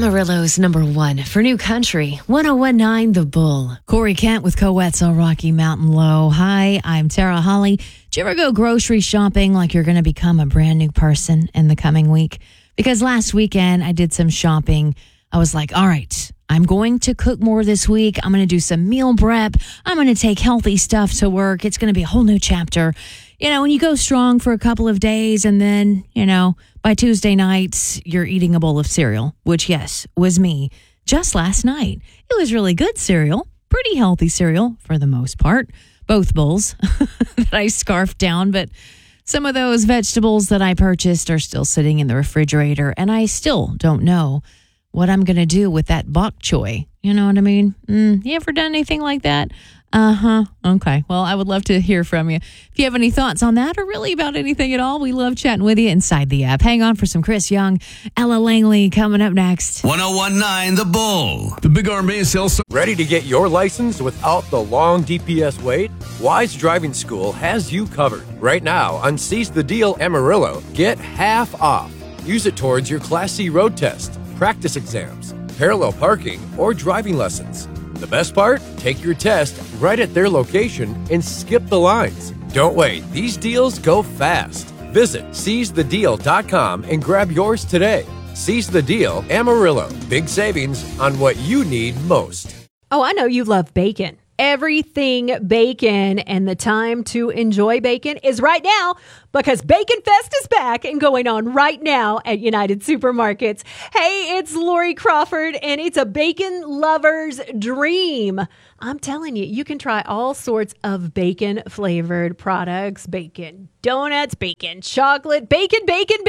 Amarillo's number one for New Country, 1019 The Bull. Corey Kent with Coetzel Rocky Mountain Low. Hi, I'm Tara Holly. Do you ever go grocery shopping like you're going to become a brand new person in the coming week? Because last weekend I did some shopping. I was like, all right, I'm going to cook more this week. I'm going to do some meal prep. I'm going to take healthy stuff to work. It's going to be a whole new chapter. You know, when you go strong for a couple of days and then, by Tuesday nights, you're eating a bowl of cereal, which, yes, was me just last night. It was really good cereal, pretty healthy cereal for the most part. Both bowls that I scarfed down, but some of those vegetables that I purchased are still sitting in the refrigerator, and I still don't know what I'm going to do with that bok choy. You know what I mean? You ever done anything like that? Okay. Well, I would love to hear from you. If you have any thoughts on that or really about anything at all, we love chatting with you inside the app. Hang on for some Chris Young, Ella Langley coming up next. 1019 The Bull. The Big R Main Sales. Ready to get your license without the long DPS wait? Wise Driving School has you covered. Right now on Seize the Deal Amarillo, get half off. Use it towards your Class C road test, practice exams, parallel parking, or driving lessons. The best part? Take your test right at their location and skip the lines. Don't wait. These deals go fast. Visit seizethedeal.com and grab yours today. Seize the Deal Amarillo. Big savings on what you need most. Oh, I know you love bacon. Everything bacon, and the time to enjoy bacon is right now because Bacon Fest is back and going on right now at United Supermarkets. Hey, it's Lori Crawford, and it's a bacon lover's dream. I'm telling you, you can try all sorts of bacon-flavored products, bacon donuts, bacon chocolate, bacon.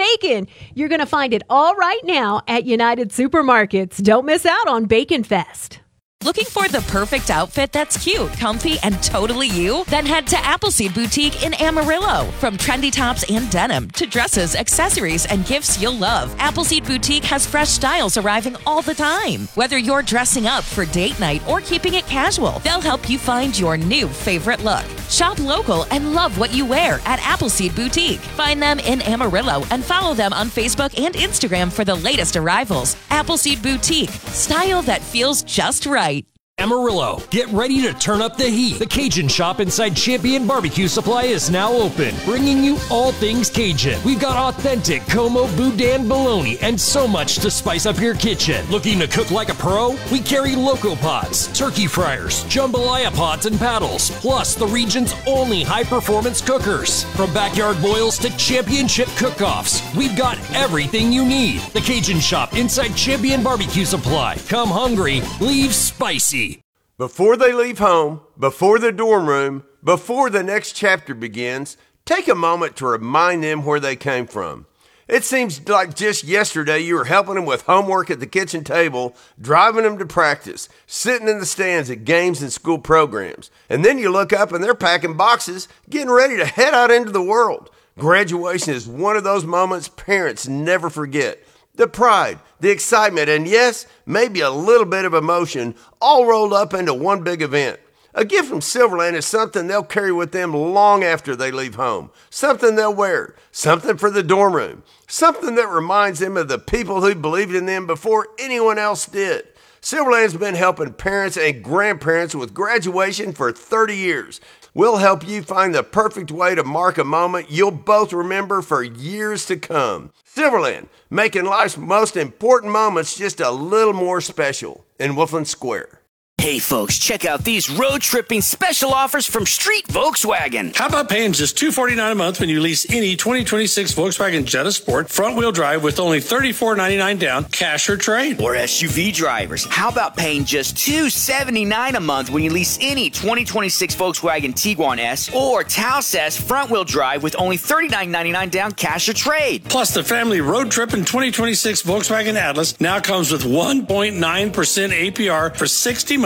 You're going to find it all right now at United Supermarkets. Don't miss out on Bacon Fest. Looking for the perfect outfit that's cute, comfy, and totally you? Then head to Appleseed Boutique in Amarillo. From trendy tops and denim to dresses, accessories, and gifts you'll love, Appleseed Boutique has fresh styles arriving all the time. Whether you're dressing up for date night or keeping it casual, they'll help you find your new favorite look. Shop local and love what you wear at Appleseed Boutique. Find them in Amarillo and follow them on Facebook and Instagram for the latest arrivals. Appleseed Boutique, style that feels just right. Amarillo, get ready to turn up the heat. The Cajun Shop inside Champion Barbecue Supply is now open, bringing you all things Cajun. We've got authentic Como Boudin bologna and so much to spice up your kitchen. Looking to cook like a pro? We carry Loco Pots, turkey fryers, jambalaya pots and paddles, plus the region's only high-performance cookers. From backyard boils to championship cook-offs, we've got everything you need. The Cajun Shop inside Champion Barbecue Supply. Come hungry, leave spicy. Before they leave home, before the dorm room, before the next chapter begins, take a moment to remind them where they came from. It seems like just yesterday you were helping them with homework at the kitchen table, driving them to practice, sitting in the stands at games and school programs. And then you look up and they're packing boxes, getting ready to head out into the world. Graduation is one of those moments parents never forget. The pride, the excitement, and yes, maybe a little bit of emotion, all rolled up into one big event. A gift from Silverland is something they'll carry with them long after they leave home. Something they'll wear. Something for the dorm room. Something that reminds them of the people who believed in them before anyone else did. Silverland's been helping parents and grandparents with graduation for 30 years. We'll help you find the perfect way to mark a moment you'll both remember for years to come. Silverland, making life's most important moments just a little more special in Wolfland Square. Hey folks, check out these road tripping special offers from Street Volkswagen. How about paying just $249 a month when you lease any 2026 Volkswagen Jetta Sport front-wheel drive with only $34.99 down, cash or trade? Or SUV drivers, how about paying just $279 a month when you lease any 2026 Volkswagen Tiguan S or Taos S front-wheel drive with only $39.99 down, cash or trade? Plus, the family road trip in 2026 Volkswagen Atlas now comes with 1.9% APR for 60 months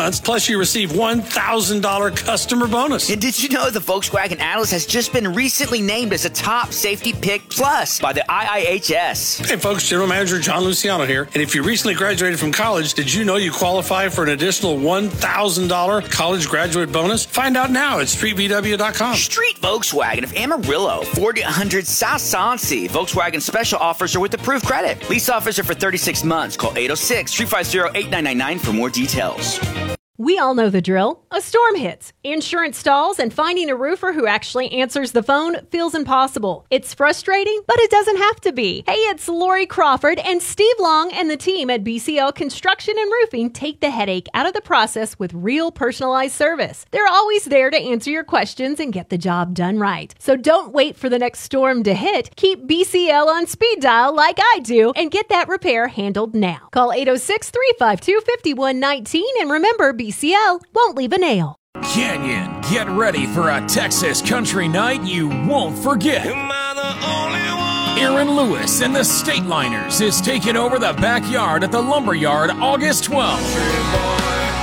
months, plus you receive $1,000 customer bonus. And did you know the Volkswagen Atlas has just been recently named as a top safety pick plus by the IIHS? Hey folks, General Manager John Luciano here. And if you recently graduated from college, did you know you qualify for an additional $1,000 college graduate bonus? Find out now at streetvw.com. Street Volkswagen of Amarillo, 4800 South Soncy. Volkswagen special offers are with approved credit. Lease offers are for 36 months. Call 806-350-8999 for more details. We all know the drill. A storm hits, insurance stalls, and finding a roofer who actually answers the phone feels impossible. It's frustrating, but it doesn't have to be. Hey, it's Lori Crawford, and Steve Long and the team at BCL Construction and Roofing take the headache out of the process with real personalized service. They're always there to answer your questions and get the job done right. So don't wait for the next storm to hit. Keep BCL on speed dial like I do and get that repair handled now. Call 806-352-5119 and remember, BCL won't leave a nail. Canyon, get ready for a Texas country night you won't forget. Aaron Lewis and the Stateliners is taking over the backyard at the Lumberyard August 12th.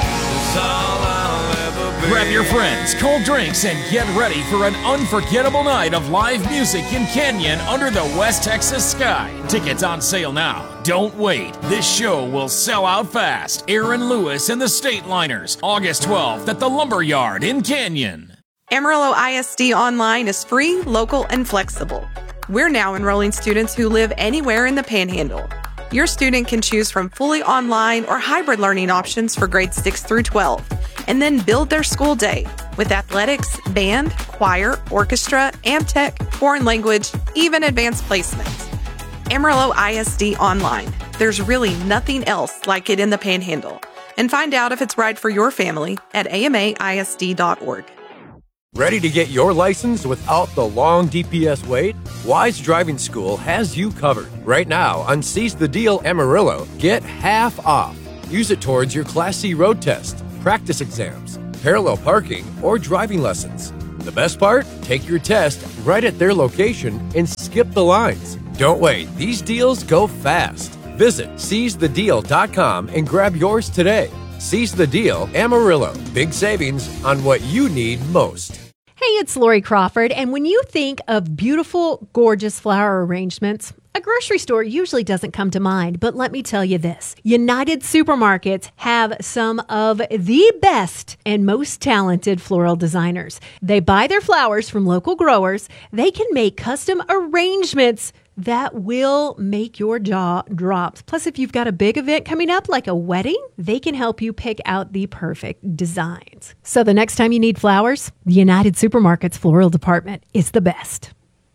Grab your friends, cold drinks, and get ready for an unforgettable night of live music in Canyon under the West Texas sky. Tickets on sale now. Don't wait. This show will sell out fast. Aaron Lewis and the Stateliners, August 12th at the Lumberyard in Canyon. Amarillo ISD Online is free, local, and flexible. We're now enrolling students who live anywhere in the Panhandle. Your student can choose from fully online or hybrid learning options for grades 6 through 12, and then build their school day with athletics, band, choir, orchestra, AmTech, foreign language, even advanced placements. Amarillo ISD Online. There's really nothing else like it in the Panhandle. And find out if it's right for your family at amaisd.org. Ready to get your license without the long DPS wait? Wise Driving School has you covered. Right now, on Seize the Deal Amarillo, get half off. Use it towards your Class C road test, practice exams, parallel parking, or driving lessons. The best part? Take your test right at their location and skip the lines. Don't wait. These deals go fast. Visit seizethedeal.com and grab yours today. Seize the Deal Amarillo. Big savings on what you need most. Hey, it's Lori Crawford, and when you think of beautiful, gorgeous flower arrangements, a grocery store usually doesn't come to mind, but let me tell you this. United Supermarkets have some of the best and most talented floral designers. They buy their flowers from local growers. They can make custom arrangements that will make your jaw drop. Plus, if you've got a big event coming up like a wedding, they can help you pick out the perfect designs. So the next time you need flowers, the United Supermarkets Floral Department is the best.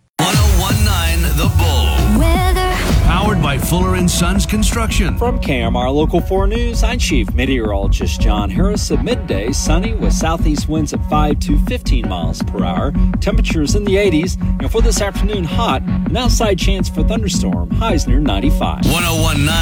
1019 The Bull. Weather. Powered by Fuller & Sons Construction. From KMR Local 4 News, I'm Chief Meteorologist John Harris. At midday, sunny with southeast winds at 5 to 15 miles per hour. Temperatures in the 80s. And for this afternoon, hot. An outside chance for thunderstorm. Highs near 95. 1019